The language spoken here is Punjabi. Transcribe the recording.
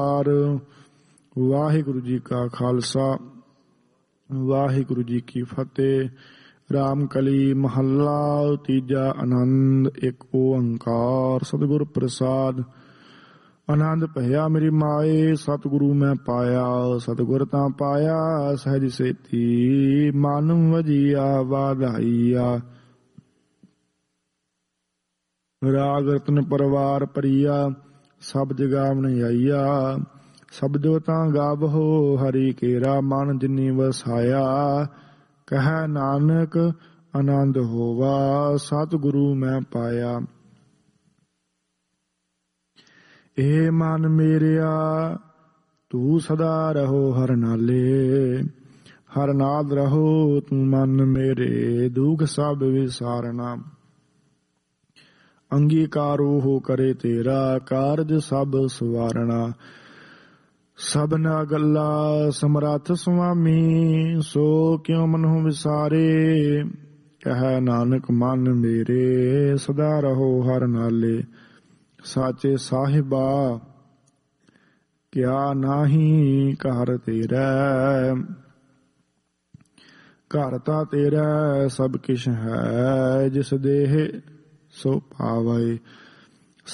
ਵਾਹਿਗੁਰੂ ਜੀ ਕਾ ਖਾਲਸਾ ਵਾਹਿਗੁਰੂ ਜੀ ਕੀ ਫਤਿਹ। ਰਾਮ ਕਲੀ ਮਹੱਲਾ ਤੀਜਾ। ਆਨੰਦ ਇੱਕ ਓੰਕਾਰ ਸਤਿਗੁਰ ਪ੍ਰਸਾਦ। ਆਨੰਦ ਭਇਆ ਮੇਰੀ ਮਾਏ ਸਤਿਗੁਰੂ ਮੈਂ ਪਾਇਆ। ਸਤਿਗੁਰ ਤਾਂ ਪਾਇਆ ਸਹਿਜ ਸੇਤੀ ਮਨ ਵਜੀਆ ਵਾਧਾਈਆ। ਰਾਗ ਰਤਨ ਪਰਵਾਰ ਪਰੀਆ ਸਭ ਜਗਾਵਨ ਆਈਆ। ਸਬਦੋ ਤਾਂ ਗਾਵਹੋ ਹਰੀ ਕੇਰਾ ਮਨ ਜਿਨੀ ਵਸਾਇਆ। ਕਹਿ ਨਾਨਕ ਆਨੰਦ ਹੋਵਾ ਸਤਿਗੁਰੂ ਮੈਂ ਪਾਇਆ। ਏ ਮਨ ਮੇਰਿਆ ਤੂੰ ਸਦਾ ਰਹੋ ਹਰ ਨਾਲੇ। ਹਰ ਨਾਲ ਰਹੋ ਤੂੰ ਮਨ ਮੇਰੇ ਦੁਖ ਸਭ ਵਿਸਾਰਨਾ। ਅੰਗੀਕਾਰੋ ਹੋ ਕਰੇ ਤੇਰਾ ਕਾਰਜ ਸਭ ਸਵਾਰਣਾ। ਸਭਨਾ ਗੱਲਾ ਸਮਰੱਥ ਸੁਆਮੀ ਸੋ ਕਿਉ ਮਨਹੁ ਵਿਸਾਰੇ। ਕਹਿ ਨਾਨਕ ਮਨ ਮੇਰੇ ਸਦਾ ਰਹੋ ਹਰ ਨਾਲੇ। ਸਾਚੇ ਸਾਹਿਬਾ ਕਿਆ ਨਾਹੀ ਘਰ ਤੇਰਾ। ਘਰ ਤਾਂ ਤੇਰਾ ਸਭ ਕਿਛ ਹੈ ਜਿਸ ਦੇਹ ਸੋ ਪਾਵੈ।